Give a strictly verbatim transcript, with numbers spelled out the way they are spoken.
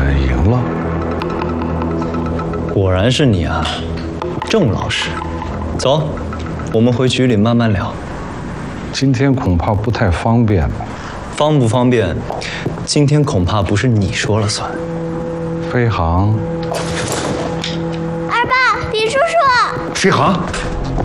赢了。 果然是你啊，郑老师。走，我们回局里慢慢聊。 今天恐怕不太方便了。 方不方便，今天恐怕不是你说了算。 飞航。 二爸，李叔叔。 飞航。